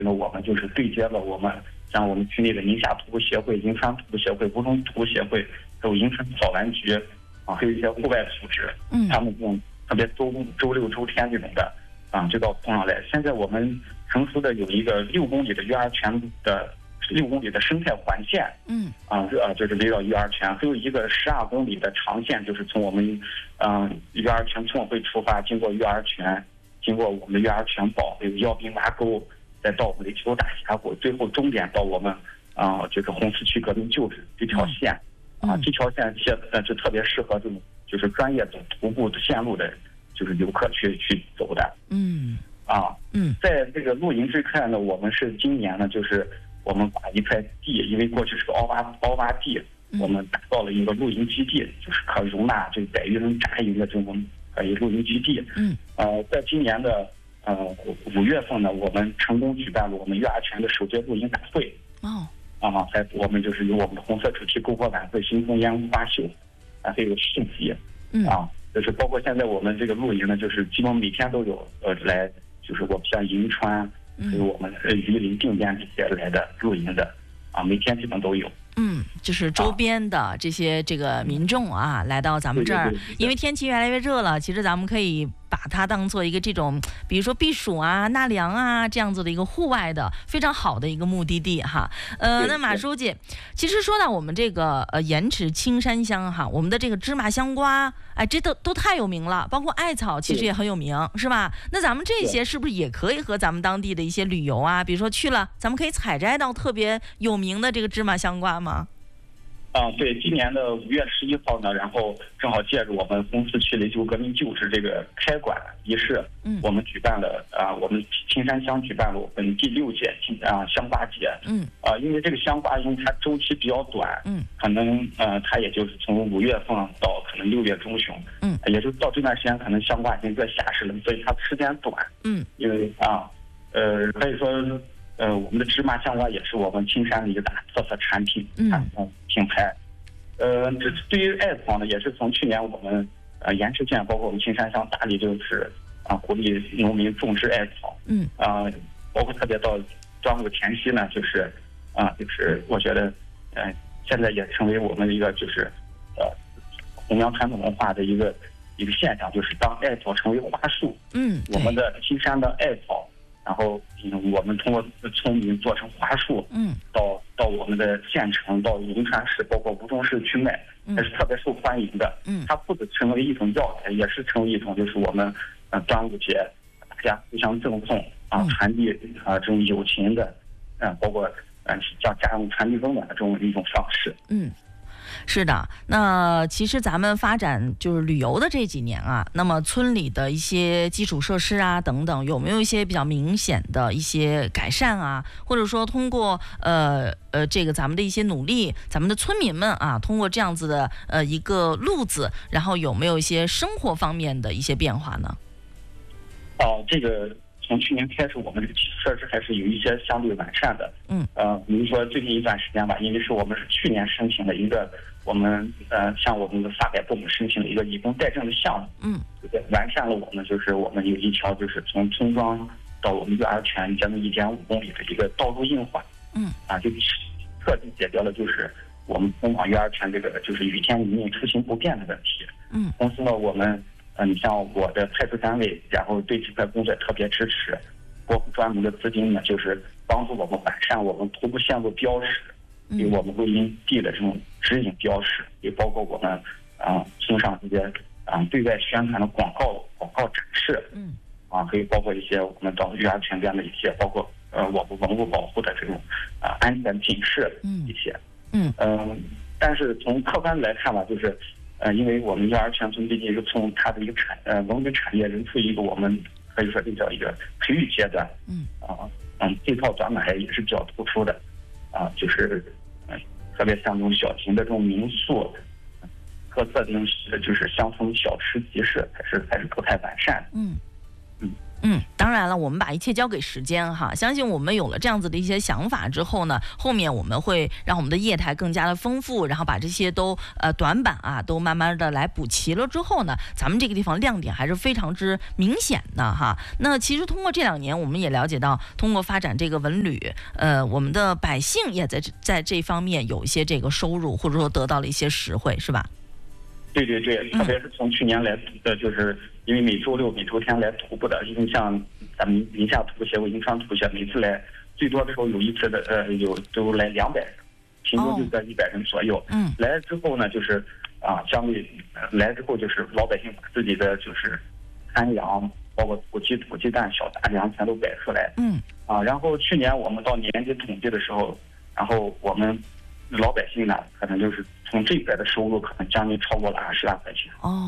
那我们就是对接了我们像我们区内的宁夏徒步协会、银川徒步协会、吴中徒步协会，还有银川草玩局啊，还有一些户外组织，他们这种特别周六周天这种的啊，就到坡上来。现在我们成熟的有一个6公里的育儿泉的6公里的生态环线，就是围绕育儿泉，还有一个12公里的长线，就是从我们育儿泉村委会出发，经过育儿泉，经过我们的育儿泉堡，还有腰滨洼沟，再到我们的九大峡谷，最后终点到我们这个红四区革命旧址这条线这条线是特别适合这种就是专业走徒步的线路的，就是游客去走的。在这个露营这块呢，我们是今年呢，就是我们把一块地，因为过去是个凹洼地，我们打造了一个露营基地，就是可容纳这100余人扎营的这种露营基地。在今年的5月份呢，我们成功举办了我们育儿泉的首届露营大会。还我们就是有我们的红色主题篝火晚会、星空烟花秀，还有市集就是包括现在我们这个露营呢，就是基本每天都有来，就是我们像银川，还有我们榆林、定边这些来的露营的每天基本都有。 就是周边的这个民众来到咱们这儿，因为天气越来越热了，其实咱们可以把它当做一个这种，比如说避暑纳凉这样子的一个户外的非常好的一个目的地哈。那马书记，其实说到我们这个盐池青山乡哈，我们的这个芝麻香瓜，这都太有名了，包括艾草其实也很有名，是吧？那咱们这些是不是也可以和咱们当地的一些旅游比如说去了，咱们可以采摘到特别有名的这个芝麻香瓜吗？ 对，今年的5月11号呢，然后正好借着我们红四区雷州革命旧址这个开馆仪式，我们举办了我们青山乡举办了我们第6届香瓜节。因为这个香瓜因为它周期比较短，可能它也就是从5月份到可能6月中旬，也就到这段时间可能香瓜已经在下市了，所以它时间短。因为可以说我们的芝麻香瓜也是我们青山的一个大特色产品品牌。这对于艾草呢，也是从去年我们盐池县包括我们青山乡大力就是鼓励农民种植艾草。包括特别到端午前夕呢，就是我觉得现在也成为我们的一个就是弘扬传统文化的一个现象，就是当艾草成为花束，我们的青山的艾草，然后我们通过村民做成花束，到我们的县城，到银川市，包括吴中市去卖，还是特别受欢迎的。它不止成为一种药材，也是成为一种就是我们端午节大家互相赠送传递这种友情的，包括像家人传递温暖的这种一种方式。 是的，那其实咱们发展就是旅游的这几年那么村里的一些基础设施等等，有没有一些比较明显的一些改善或者说通过这个咱们的一些努力，咱们的村民们通过这样子的一个路子，然后有没有一些生活方面的一些变化呢？ 这个从去年开始，我们这个基础设施还是有一些相对完善的。比如说最近一段时间吧，因为我们是去年申请了一个我们向我们的发改部门申请了一个以工代赈的项目，完善了我们就是我们有一条就是从村庄到我们育儿泉将近1.5公里的一个道路硬化，就彻底解决了就是我们通往育儿泉这个就是雨天泥泞出行不便的问题。同时呢，我们你像我的派出单位，然后对这块工作特别支持，拨出专门的资金呢，就是帮助我们完善我们徒步线路标识，给我们露营地的这种指引标识，也包括我们村上这些对外宣传的广告展示，可以包括一些我们到育儿泉边的一些，包括我们文物保护的这种安全警示一些。但是从客观来看吧，就是因为我们育儿泉村毕竟是从它的一个文旅产业人处于一个我们可以说这叫一个培育阶段，这套短板也是比较突出的，就是特别像这种小型的这种民宿，特色的就是乡村小吃集市还是不太完善。 当然了，我们把一切交给时间哈，相信我们有了这样子的一些想法之后呢，后面我们会让我们的业态更加的丰富，然后把这些都短板啊都慢慢的来补齐了之后呢，咱们这个地方亮点还是非常之明显的哈。那其实通过这2年，我们也了解到，通过发展这个文旅，我们的百姓也在这方面有一些这个收入，或者说得到了一些实惠，是吧？ 对对对，特别是从去年来就是因为每周6、每周天来徒步的，因为像咱们宁夏徒步协会、银川徒步协每次来最多的时候有一次的都来200人，平均就在100人左右。来了之后呢，就是相对来之后就是老百姓把自己的就是山羊，包括土鸡、土鸡蛋、小大粮全都摆出来。然后去年我们到年底统计的时候，然后我们老百姓呢，可能就是从这边的收入可能将近超过了20万块钱。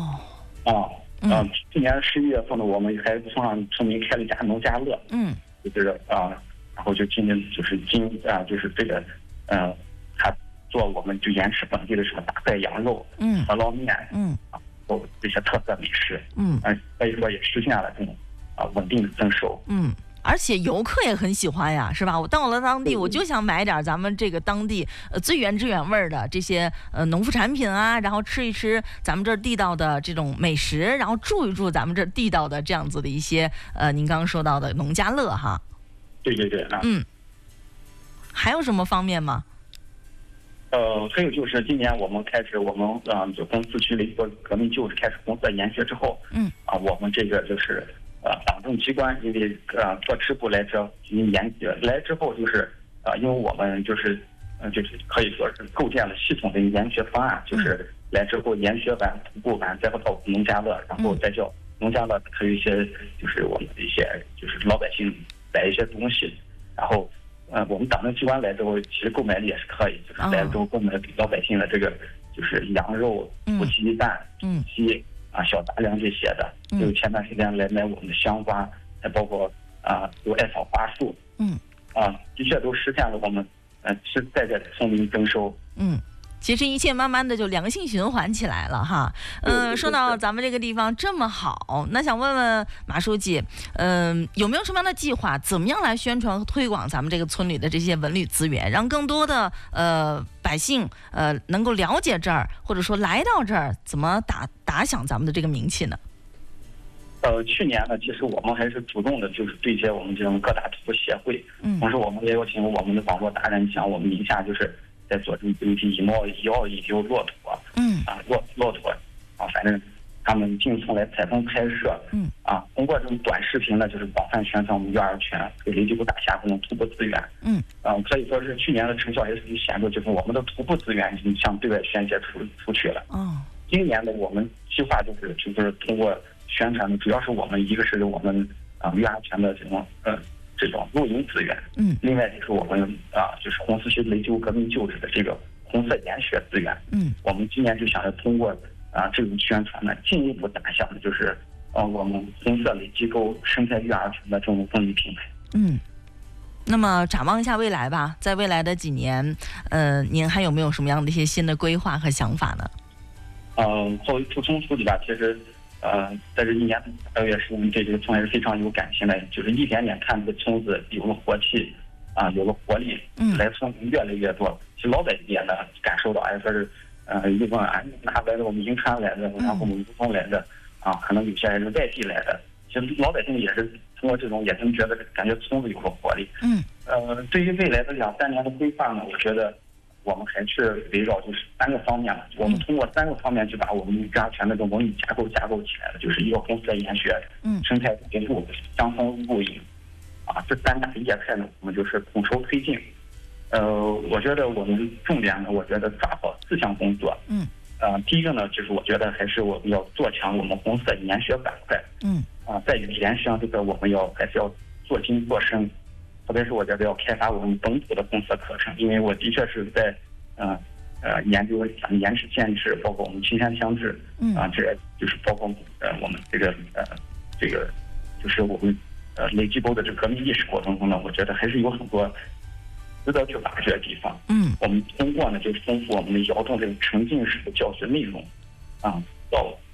去年11月份呢，我们还村民开了一家农家乐。就是然后就今年就是就是这个他做我们就盐池本地的什么大块羊肉、饸饹面，这些特色美食。所以说也实现了这种稳定的增收。 而且游客也很喜欢呀，是吧？我到了当地，我就想买点咱们这个当地最原汁原味的这些农副产品啊，然后吃一吃咱们这儿地道的这种美食，然后住一住咱们这儿地道的这样子的一些您刚刚说到的农家乐哈。 对对对。 还有什么方面吗？ 还有就是今年我们开始，我们就公司区的一个革命旧址开始红色研学之后，我们这个就是党政机关因为各支部来这进行研学，来之后就是因为我们就是可以说是构建了系统的研学方案，就是来之后研学完、徒步完，再到农家乐，然后再叫农家乐还有一些就是我们的一些就是老百姓买一些东西，然后我们党政机关来之后，其实购买力也是可以，就是来之后购买给老百姓的这个就是羊肉、土鸡蛋、鸡小杂粮这些的，就前段时间来买我们的香瓜，还包括有艾草花束，的确都实现了我们是在村民增收。 其实一切慢慢的就良性循环起来了哈。说到咱们这个地方这么好，那想问问马书记，有没有什么样的计划，怎么样来宣传和推广咱们这个村里的这些文旅资源，让更多的百姓能够了解这儿，或者说来到这儿，怎么打响咱们的这个名气呢？ 去年呢，其实我们还是主动的，就是对接我们这种各大徒步协会，同时我们也邀请我们的网络达人，像我们宁夏就是在做这个以奥以丢骆驼，骆驼反正他们进村来采风拍摄，通过这种短视频呢，就是广泛宣传我们12圈给雷击部打下这种徒步资源，可以说是去年的成效也是很显著，就是我们的徒步资源已经向对外宣泄出去了。今年的我们计划就是通过宣传的，主要是我们一个是我们12圈的这种录音资源，另外就是我们就是红四区雷击部革命旧址的这个红色研学资源，我们今年就想要通过这种宣传呢，进一步打响的就是我们红色雷击沟生态12圈的这种文旅品牌。 那么展望一下未来吧，在未来的几年，您还有没有什么样的一些新的规划和想法呢？ 作为驻村书记吧，其实在这1年2月时，我们对这个村还是非常有感情的，就是一点点看这个村子有了活气，有了活力，来村越来越多。其实老百姓也能感受到，说是一问哪来的？我们银川来的，然后我们吴淞来的，可能有些还是外地来的。其实老百姓也是通过这种，也能觉得感觉村子有了活力。对于未来的2-3年的规划呢，我觉得我们还是围绕就是3个方面了。我们通过3个方面就把我们12圈的这种文旅架构起来了，就是一个红色研学、生态维护、乡村露营，这3大业态呢，我们就是统筹推进。我觉得我们重点呢，我觉得抓好4项工作。第一个呢，就是我觉得还是我们要做强我们红色研学板块。在语言上这个我们还是要做精做深。特别是我觉得要开发我们本土的红色课程，因为我的确是在研究咱们盐池县志，包括我们青山乡志，这就是包括我们这个就是我们雷击沟的这革命历史过程中呢，我觉得还是有很多值得去挖掘的地方。我们通过呢，就丰富我们的窑洞这种沉浸式的教学内容，到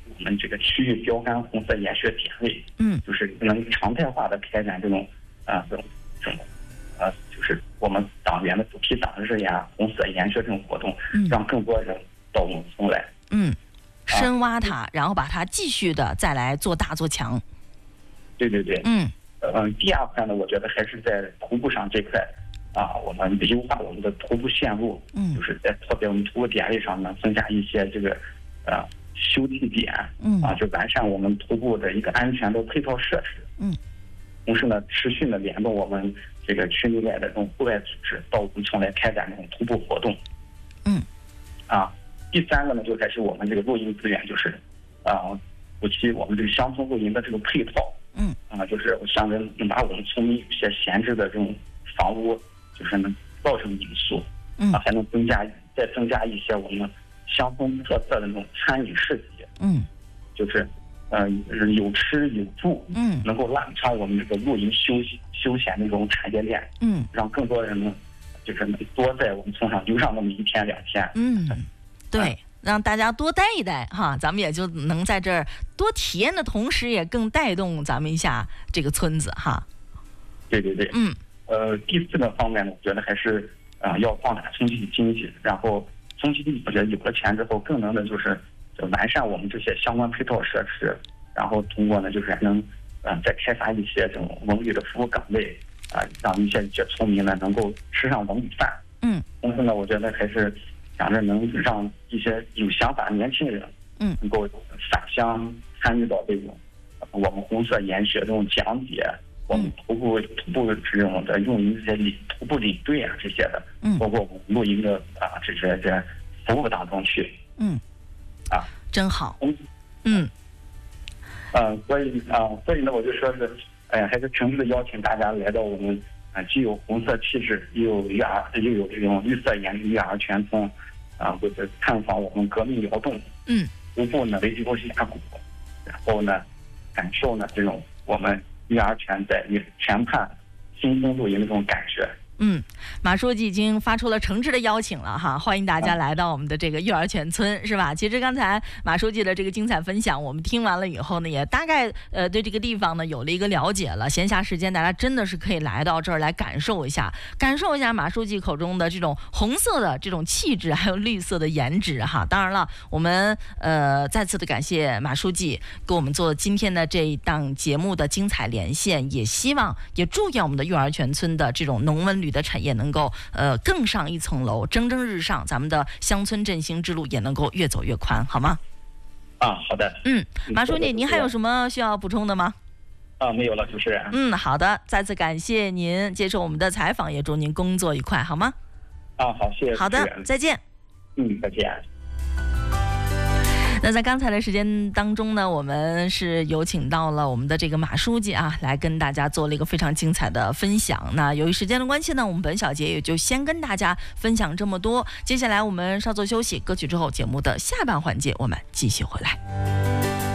我们这个区域标杆红色研学点位，就是能常态化的开展这种就是我们党员的主题党日呀、红色研学这种活动，让更多人到农村来， 深挖它，然后把它继续的再来做大做强。 对，第二块呢，我觉得还是在徒步上这块我们优化我们的徒步线路，就是在特别我们徒步点位上呢，增加一些这个休憩点，就完善我们徒步的一个安全的配套设施，同时呢，持续的联动我们这个区内外的这种户外组织到农村来开展这种徒步活动，第三个呢，就还是我们这个露营资源，就是补齐我们这个乡村露营的这个配套，就是想着能把我们村民有些闲置的这种房屋，就是能造成民宿，还能再增加一些我们乡村特色的那种餐饮市集，就是有吃有住，能够拉长我们这个露营休闲的这种产业链，让更多人呢，就是多在我们村上留上那么1天2天， 对。让大家多待一待哈，咱们也就能在这儿多体验的同时，也更带动咱们一下这个村子哈。 对，第4个方面呢，我觉得还是要放大村集经济，然后村集经济我觉得有了钱之后，更能的就是完善我们这些相关配套设施，然后通过呢就是还能再开发一些这种文旅的服务岗位让一些村民呢能够吃上文旅饭，同时呢，我觉得还是想着能让一些有想法的年轻人，能够返乡参与到这种我们红色研学这种讲解，我们徒步这种的用于这些徒步领队这些的，包括我们露营的这些服务当中去， 真好， 所以呢，我就说是，还是诚挚的邀请大家来到我们既有红色气质，又有这种绿色研育儿全村，或者探访我们革命窑洞，徒步呢雷击沟峡谷，然后呢感受呢这种我们育儿泉在泉畔新风露营的这种感觉。 马书记已经发出了诚挚的邀请了哈，欢迎大家来到我们的这个育儿泉村，是吧？其实刚才马书记的这个精彩分享，我们听完了以后呢，也大概对这个地方呢有了一个了解了。闲暇时间大家真的是可以来到这儿来感受一下马书记口中的这种红色的这种气质，还有绿色的颜值哈。当然了，我们再次的感谢马书记给我们做今天的这一档节目的精彩连线，也祝愿我们的育儿泉村的这种农文旅的产业能够更上一层楼，蒸蒸日上，咱们的乡村振兴之路也能够越走越宽，好吗？ 好的。 马书记，您还有什么需要补充的吗？ 没有了，主持人。 好的，再次感谢您接受我们的采访，也祝您工作愉快，好吗？ 好，谢谢。 好的，再见。 再见。 那在刚才的时间当中呢，我们是有请到了我们的这个马书记来跟大家做了一个非常精彩的分享。那由于时间的关系呢，我们本小节也就先跟大家分享这么多。接下来我们稍作休息，歌曲之后节目的下半环节我们继续回来。